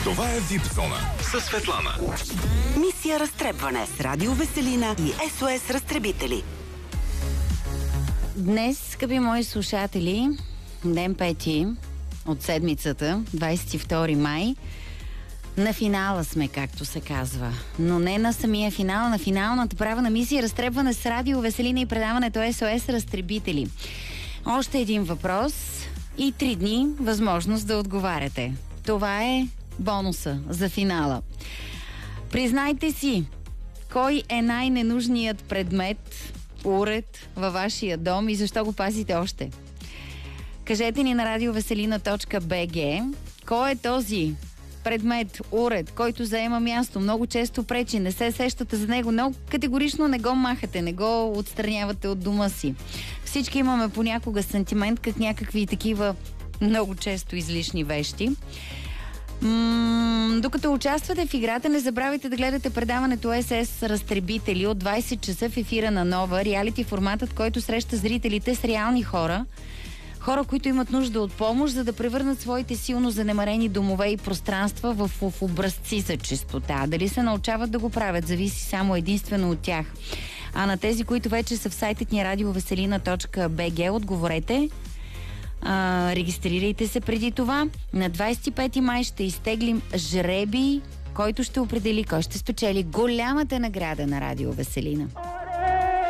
Това е Випзона със Светлана. Мисия разтребване с Радио Веселина и SOS Разтребители. Днес, скъпи мои слушатели, ден 5 от седмицата, 22 май, на финала сме, както се казва. Но не на самия финал, на финалната права на мисия разтребване с Радио Веселина и предаването SOS Разтребители. Още един въпрос и 3 дни възможност да отговаряте. Това е бонуса за финала. Признайте си, кой е най-ненужният предмет, уред във вашия дом и защо го пазите още? Кажете ни на radioveselina.bg кой е този предмет, уред, който заема място, много често пречи, не се сещате за него, но категорично не го махате, не го отстранявате от дома си. Всички имаме понякога сантимент към някакви такива много често излишни вещи. Докато участвате в играта, не забравяйте да гледате предаването SOS Разтребители от 20 часа в ефира на Нова, реалити форматът, който среща зрителите с реални хора, които имат нужда от помощ, за да превърнат своите силно занемарени домове и пространства в образци за чистота. Дали се научават да го правят, зависи само единствено от тях. А на тези, които вече са в сайтът ни radioveselina.bg, отговорете. Регистрирайте се преди това. На 25 май ще изтеглим жребий, който ще определи кой ще спечели голямата награда на Радио Веселина.